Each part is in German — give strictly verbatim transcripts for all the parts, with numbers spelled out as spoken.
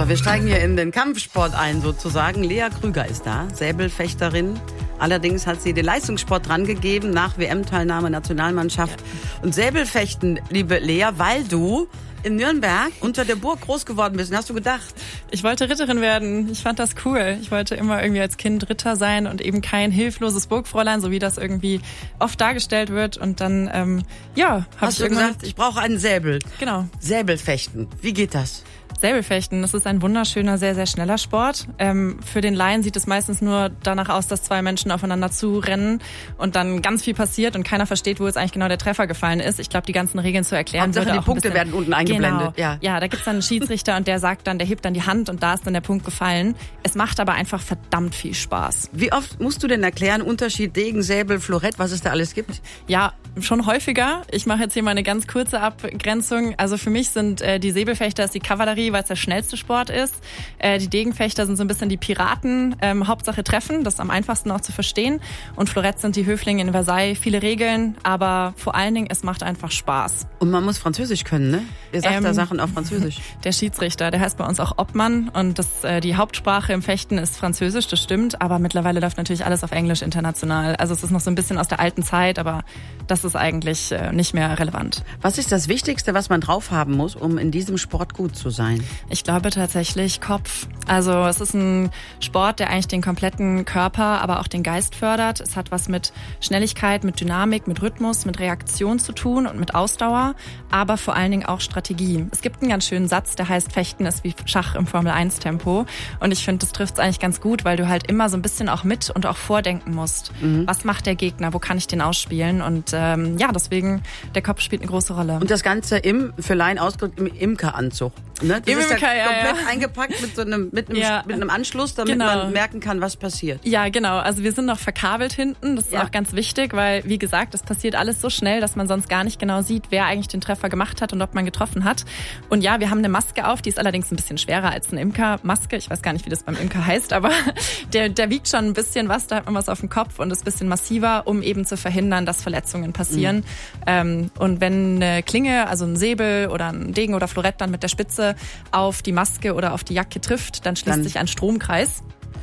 wir steigen hier in den Kampfsport ein sozusagen. Lea Krüger ist da, Säbelfechterin. Allerdings hat sie den Leistungssport dran gegeben nach W M-Teilnahme, Nationalmannschaft. Ja. Und Säbelfechten, liebe Lea, weil du in Nürnberg unter der Burg groß geworden bist. Hast du gedacht? Ich wollte Ritterin werden. Ich fand das cool. Ich wollte immer irgendwie als Kind Ritter sein und eben kein hilfloses Burgfräulein, so wie das irgendwie oft dargestellt wird. Und dann, ähm, ja, habe ich du gesagt, ich brauche einen Säbel. Genau. Säbelfechten. Wie geht das? Säbelfechten, das ist ein wunderschöner, sehr, sehr schneller Sport. Ähm, für den Laien sieht es meistens nur danach aus, dass zwei Menschen aufeinander zurennen und dann ganz viel passiert und keiner versteht, wo jetzt eigentlich genau der Treffer gefallen ist. Ich glaube, die ganzen Regeln zu erklären Hauptsache, würde die auch Punkte ein bisschen, werden unten eingeblendet. Genau, ja. ja, da gibt's dann einen Schiedsrichter und der sagt dann, der hebt dann die Hand und da ist dann der Punkt gefallen. Es macht aber einfach verdammt viel Spaß. Wie oft musst du denn erklären, Unterschied Degen, Säbel, Florett, was es da alles gibt? Ja, schon häufiger. Ich mache jetzt hier mal eine ganz kurze Abgrenzung. Also für mich sind äh, die Säbelfechter ist die Kavallerie, weil es der schnellste Sport ist. Äh, die Degenfechter sind so ein bisschen die Piraten. Ähm, Hauptsache treffen, das ist am einfachsten auch zu verstehen. Und Florett sind die Höflinge in Versailles. Viele Regeln, aber vor allen Dingen, es macht einfach Spaß. Und man muss Französisch können, ne? Ihr sagt ähm, da Sachen auf Französisch. Der Schiedsrichter, der heißt bei uns auch Obmann und das, äh, die Hauptsprache im Fechten ist Französisch, das stimmt. Aber mittlerweile läuft natürlich alles auf Englisch international. Also es ist noch so ein bisschen aus der alten Zeit, aber das ist eigentlich äh, nicht mehr relevant. Was ist das Wichtigste, was man drauf haben muss, um in diesem Sport gut zu sein? Ich glaube tatsächlich Kopf. Also es ist ein Sport, der eigentlich den kompletten Körper, aber auch den Geist fördert. Es hat was mit Schnelligkeit, mit Dynamik, mit Rhythmus, mit Reaktion zu tun und mit Ausdauer, aber vor allen Dingen auch Strategie. Es gibt einen ganz schönen Satz, der heißt, Fechten ist wie Schach im Formel eins Tempo. Und ich finde, das trifft es eigentlich ganz gut, weil du halt immer so ein bisschen auch mit und auch vordenken musst. Mhm. Was macht der Gegner? Wo kann ich den ausspielen? Und ähm, ja, deswegen, der Kopf spielt eine große Rolle. Und das Ganze im, für Laien ausgedrückt, im Imkeranzug. Ne? Das Im ist Imker, ja ja, komplett ja. eingepackt mit so einem, mit einem, ja. mit einem Anschluss, damit genau. man merken kann, was passiert. Ja, genau. Also wir sind noch verkabelt hinten. Das ist ja. auch ganz wichtig, weil, wie gesagt, es passiert alles so schnell, dass man sonst gar nicht genau sieht, wer eigentlich den Treffer gemacht hat und ob man getroffen hat. Und ja, wir haben eine Maske auf, die ist allerdings ein bisschen schwerer als eine Imker-Maske. Ich weiß gar nicht, wie das beim Imker heißt, aber der, der wiegt schon ein bisschen was. Da hat man was auf dem Kopf und ist ein bisschen massiver, um eben zu verhindern, dass Verletzungen passieren. Mhm. Ähm, und wenn eine Klinge, also ein Säbel oder ein Degen oder Florett dann mit der Spitze auf die Maske oder auf die Jacke trifft, dann schließt dann sich ein Stromkreis.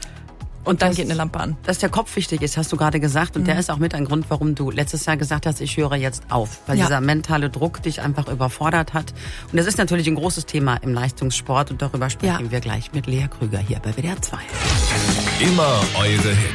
Und dann das, geht eine Lampe an. Dass der Kopf wichtig ist, hast du gerade gesagt. Und mhm. der ist auch mit ein Grund, warum du letztes Jahr gesagt hast, ich höre jetzt auf. Weil ja. dieser mentale Druck dich einfach überfordert hat. Und das ist natürlich ein großes Thema im Leistungssport. Und darüber sprechen ja. wir gleich mit Lea Krüger hier bei W D R zwei. Immer eure Hits.